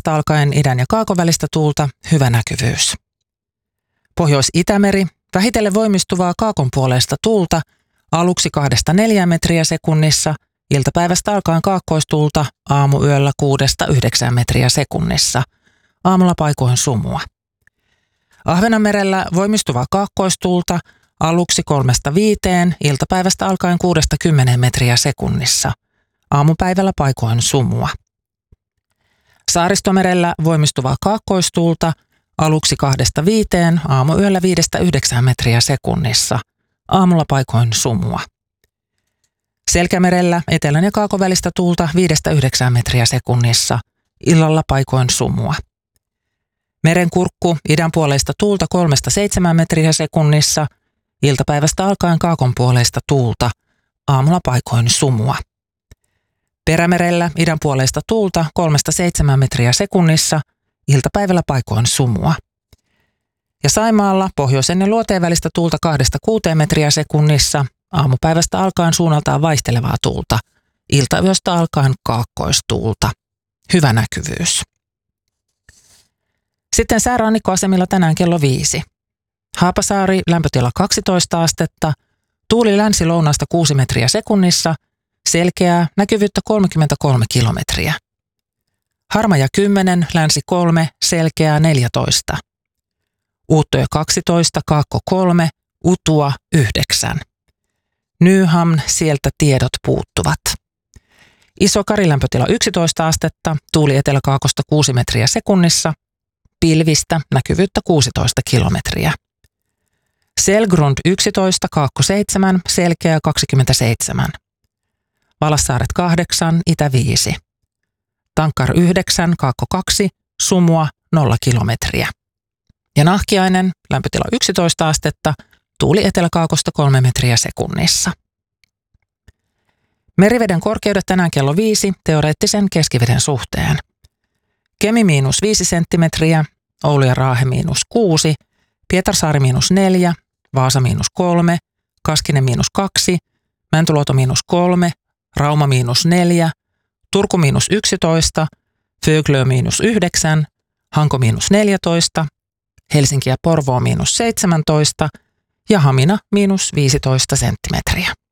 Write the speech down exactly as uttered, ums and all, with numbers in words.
iltapäivästä alkaen idän ja kaakon välistä tuulta, hyvä näkyvyys. Pohjois-Itämeri, vähitellen voimistuvaa kaakon puoleista tuulta, aluksi kahdesta neljään metriä sekunnissa, iltapäivästä alkaen kaakkoistuulta, aamuyöllä kuudesta yhdeksään metriä sekunnissa, aamulla paikoin sumua. Ahvenanmerellä voimistuvaa kaakkoistuulta, aluksi kolmesta viiteen, iltapäivästä alkaen kuudesta kymmeneen metriä sekunnissa, aamupäivällä paikoin sumua. Saaristomerellä voimistuvaa kaakkoistuulta, aluksi kahdesta viiteen, aamuyöllä viidestä yhdeksään metriä sekunnissa, aamulla paikoin sumua. Selkämerellä etelän ja kaakon välistä tuulta viidestä yhdeksään metriä sekunnissa, illalla paikoin sumua. Merenkurkku idän puoleista tuulta kolmesta seitsemään metriä sekunnissa, iltapäivästä alkaen kaakon puoleista tuulta, aamulla paikoin sumua. Perämerellä idän puoleista tuulta kolmesta seitsemään metriä sekunnissa, iltapäivällä paikoin sumua. Ja Saimaalla pohjoisen ja luoteen välistä tuulta kahdesta kuuteen metriä sekunnissa, aamupäivästä alkaen suunnaltaan vaihtelevaa tuulta, iltayöstä alkaen kaakkoistuulta. Hyvä näkyvyys. Sitten säärannikkoasemilla tänään kello viisi. Haapasaari lämpötila kaksitoista astetta, tuuli länsi-lounaasta kuusi metriä sekunnissa, selkeää, näkyvyyttä kolmekymmentäkolme kilometriä. Harmaja kymmenen, länsi kolme, selkeää neljätoista. Uuttöö kaksitoista, kaakko kolme, utua yhdeksän. Nyhamn, sieltä tiedot puuttuvat. Iso-Kari lämpötila yksitoista astetta, tuuli eteläkaakosta kuusi metriä sekunnissa, pilvistä, näkyvyyttä kuusitoista kilometriä. Selgrund yksitoista, kaakko seitsemän, selkeä kaksikymmentäseitsemän. Valassaaret kahdeksan, itä viisi. Tankkar yhdeksän, kaakko kaksi, sumua nolla kilometriä. Ja Nahkiainen, lämpötila yksitoista astetta, tuuli eteläkaakosta kolme metriä sekunnissa. Meriveden korkeudet tänään kello viisi teoreettisen keskiveden suhteen. Kemi miinus viisi senttimetriä, Oulu ja Raahe miinus kuusi, Pietarsaari miinus neljä, Vaasa miinus kolme, Kaskinen miinus kaksi, Mäntyluoto miinus kolme, Rauma miinus neljä, Turku miinus yksitoista, Föglö miinus yhdeksän, Hanko miinus neljätoista, Helsinki ja Porvoo miinus seitsemäntoista ja Hamina miinus viisitoista senttimetriä.